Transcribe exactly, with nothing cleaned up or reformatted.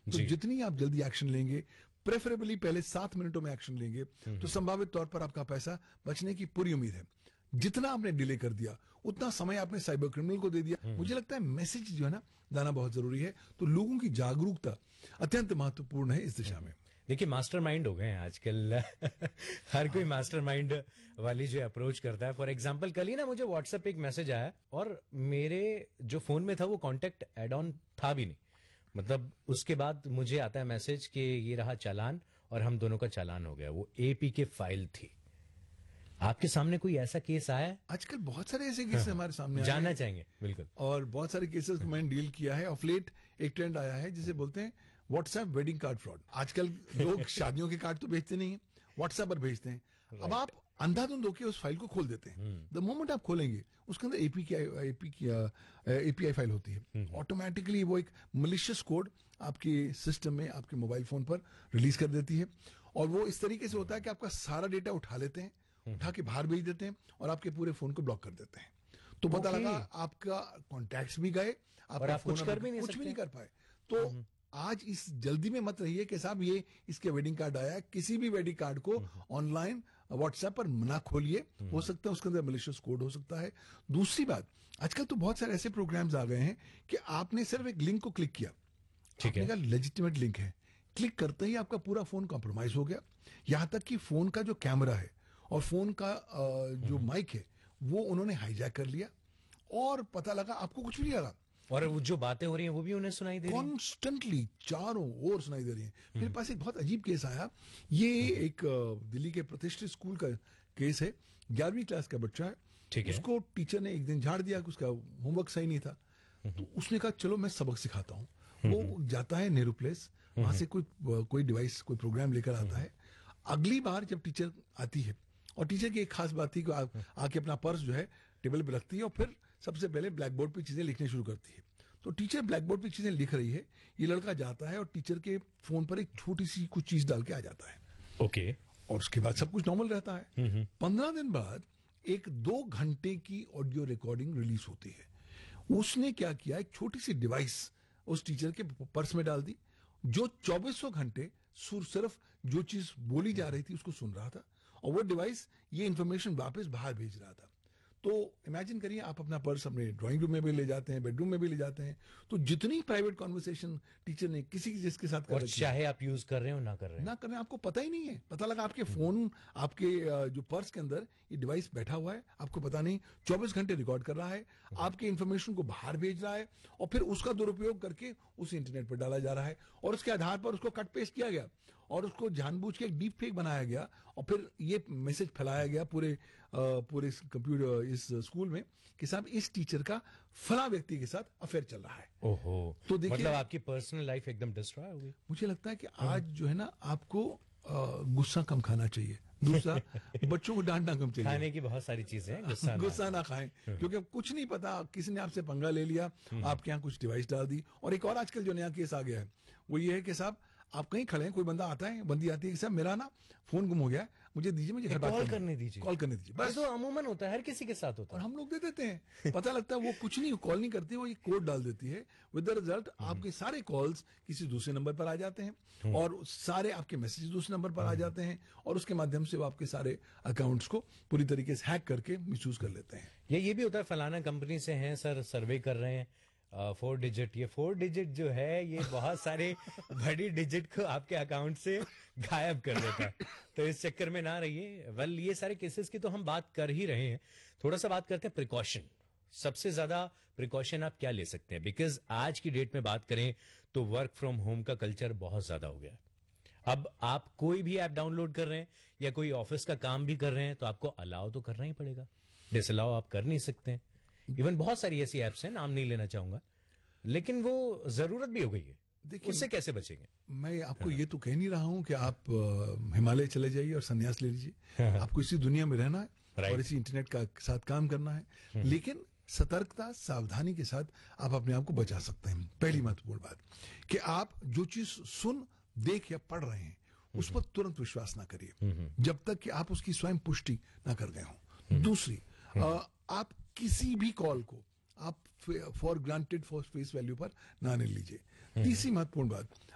तो जितनी आप जल्दी एक्शन लेंगे, प्रेफरेबली पहले सात मिनटों में एक्शन लेंगे, तो संभावित तौर पर आपका पैसा बचने की पूरी उम्मीद है। जितना आपने डिले कर दिया उतना समय आपने साइबर क्रिमिनल को दे दिया। मुझे लगता है मैसेज जो है ना लाना बहुत जरूरी है, तो लोगों की जागरूकता अत्यंत महत्वपूर्ण है इस दिशा में। देखिए मास्टरमाइंड हो गए हैं आजकल हर कोई मास्टरमाइंड वाली जो अप्रोच करता है। फॉर एग्जांपल कल ही ना मुझे व्हाट्सएप पे एक मैसेज आया और मेरे जो फोन में था वो कांटेक्ट एड ऑन था भी नहीं, मतलब उसके बाद मुझे आता है मैसेज कि ये रहा चालान और हम दोनों का चालान हो गया। वो एपी के फाइल थी। आपके सामने कोई ऐसा केस आया है? आजकल बहुत सारे ऐसे केस हमारे सामने जानना चाहेंगे बिल्कुल। और बहुत सारे केसेस को मैंने डील किया है। ऑफ लेट एक ट्रेंड आया है जिसे बोलते हैं व्हाट्सएप वेडिंग कार्ड फ्रॉड। आजकल लोग शादियों के कार्ड तो भेजते नहीं है, व्हाट्सएप पर भेजते हैं। अब आप अंधाधुंध होकर उस फाइल को खोल देते हैं। द मोमेंट आप खोलेंगे उसके अंदर एपी की एपी की एपीआई फाइल होती है। ऑटोमेटिकली वो एक मलिशियस कोड आपके सिस्टम में, आपके मोबाइल फोन पर रिलीज कर देती है। और वो इस तरीके से होता है कि आपका सारा डेटा उठा लेते हैं, उठा के बाहर भेज देते हैं और आपके पूरे फोन को ब्लॉक कर देते हैं। तो पता Okay. लगा आपका कॉन्टैक्ट्स भी गए, आपका आप कुछ कर भी नहीं कुछ सकते। भी नहीं कर पाए। तो आज इस जल्दी में मत रहिए कि साहब ये इसके वेडिंग कार्ड आया है। किसी भी वेडिंग कार्ड को ऑनलाइन व्हाट्सएप पर ना खोलिए। हो सकता है उसके अंदर मलिशियस कोड हो सकता है। दूसरी बात, आजकल तो बहुत सारे ऐसे प्रोग्राम्स आ गए हैं कि आपने सिर्फ एक लिंक को क्लिक किया, ठीक है, लेजिटिमेट लिंक है, क्लिक करते ही आपका पूरा फोन कॉम्प्रोमाइज हो गया। यहां तक कि फोन का जो कैमरा है और फोन का जो माइक है वो उन्होंने हाईजैक कर लिया और पता लगा आपको कुछ भी नहीं लगा। और वो जो बातें हो रही हैं वो भी उन्हें सुनाई दे रही हैं। कॉन्स्टेंटली चारों ओर सुनाई दे रही है। मेरे पास एक बहुत अजीब केस आया। ये एक दिल्ली के प्रतिष्ठित स्कूल का केस है। ग्यारहवीं क्लास का बच्चा है, ठीक है। उसको टीचर ने एक दिन झाड़ दिया कि उसका होमवर्क सही नहीं था। तो उसने कहा चलो मैं सबक सिखाता हूँ। वो जाता है नेहरू प्लेस, वहां से कोई कोई डिवाइस कोई प्रोग्राम लेकर आता है। अगली बार जब टीचर आती है, और टीचर की एक खास बात थी कि आ, आके अपना पर्स जो है टेबल पे रखती है और फिर सबसे पहले ब्लैक बोर्ड पे चीजें लिखने शुरू करती है। तो टीचर ब्लैक बोर्ड पे चीजें लिख रही है, ये लड़का जाता है और टीचर के फोन पर एक छोटी सी कुछ चीज डाल के आ जाता है। ओके। और उसके बाद सब कुछ नॉर्मल रहता है। पंद्रह दिन बाद एक दो घंटे की ऑडियो रिकॉर्डिंग रिलीज होती है। उसने क्या किया, एक छोटी सी डिवाइस उस टीचर के पर्स में डाल दी, जो चौबीसों घंटे सिर्फ जो चीज बोली जा रही थी उसको सुन रहा था, और वो डिवाइस ये इंफॉर्मेशन वापस बाहर भेज रहा था। तो इमेजिन करिए, आप अपना पर्स अपने ड्राइंग रूम में भी ले जाते हैं, बेडरूम में भी ले जाते हैं, तो जितनी प्राइवेट कॉन्वर्सेशन टीचर ने किसी चीज के साथ कर और रखी है, चाहे आप यूज कर रहे हो ना कर रहे हो ना कर रहे हैं, आपको पता ही नहीं है। पता लगा आपके फोन, आपके अ, जो पर्स के अंदर ये डिवाइस बैठा हुआ है, आपको पता नहीं, चौबीस घंटे रिकॉर्ड कर रहा है, आपके इंफॉर्मेशन को बाहर भेज रहा है, और फिर उसका दुरुपयोग करके उस इंटरनेट पर डाला जा रहा है, और उसके आधार पर उसको कट पेस्ट किया गया और उसको जानबूझ के एक डीप फेक बनाया गया, और फिर ये मैसेज फैलाया गया पूरे अ, पूरे इस कंप्यूटर इस स्कूल में कि साहब इस टीचर का फला व्यक्ति के साथ अफेयर चल रहा है। ओहो, तो देखिए, मतलब आपकी पर्सनल लाइफ एकदम डिस्ट्रॉय हो गई। मुझे लगता है कि आज जो है ना, आपको अ, गुस्सा कम खाना चाहिए। दूसरा, बच्चों को डांटना कम चाहिए। खाने की बहुत सारी चीजें हैं, गुस्सा ना गुस्सा ना खाएं, क्योंकि अब कुछ नहीं पता, किसी ने आपसे पंगा ले लिया, आपके यहाँ कुछ डिवाइस डाल दी। और एक और आजकल जो नया केस आ गया है वो ये है कि साहब आप कहीं खड़े हैं, कोई बंदा आता है, बंदी आती है कि साहब मेरा ना फोन गुम हो गया है, मुझे दीजिए, मुझे घर बात कॉल करनी है। करने दीजिए, कॉल करने दीजिए, बस। तो अमूमन होता है, हर किसी के साथ होता और है। हम लोग दे देते हैं। पता लगता है वो कुछ नहीं, कॉल नहीं करती, वो ये कोड डाल देती है। विद द रिजल्ट आपके सारे कॉल्स किसी दूसरे नंबर पर आ जाते हैं, और सारे आपके मैसेज दूसरे नंबर पर आ जाते हैं, और उसके माध्यम से वो आपके सारे अकाउंट्स को पूरी तरीके से हैक करके मिसयूज कर लेते हैं। ये ये भी होता है, फलाना कंपनी से हैं सर, सर्वे कर रहे हैं, फोर डिजिट, ये फोर डिजिट जो है ये बहुत सारे बड़ी डिजिट को आपके अकाउंट से गायब कर देता है। तो इस चक्कर में ना रहिए। वेल, ये सारे केसेस की तो हम बात कर ही रहे हैं, थोड़ा सा बात करते हैं प्रिकॉशन। सबसे ज्यादा प्रिकॉशन आप क्या ले सकते हैं? बिकॉज आज की डेट में बात करें तो वर्क फ्रॉम होम का कल्चर बहुत ज्यादा हो गया है। अब आप कोई भी ऐप डाउनलोड कर रहे हैं या कोई ऑफिस का काम भी कर रहे हैं तो आपको अलाउ तो करना ही पड़ेगा, डिसअलाउ आप कर नहीं सकते हैं। इवन बहुत सारी ऐसी एप्स हैं, नाम नहीं लेना चाहूंगा, लेकिन वो जरूरत भी हो गई है। देखिए, उससे कैसे बचेंगे? मैं आपको ये तो कह नहीं रहा हूं कि आप अ, हिमालय चले जाइए और संन्यास ले लीजिए। आपको इसी दुनिया में रहना है और इसी इंटरनेट का साथ काम करना है, लेकिन सतर्कता, सावधानी के साथ आप अपने आप को बचा सकते हैं। पहली महत्वपूर्ण बात कि आप जो चीज सुन, देख या पढ़ रहे हैं उस पर तुरंत विश्वास ना करिए जब तक कि आप उसकी स्वयं पुष्टि ना कर गए हों। दूसरी, आ, आप किसी भी कॉल को आप for granted for face value पर ना ले लीजिए। तीसरी महत्वपूर्ण बात,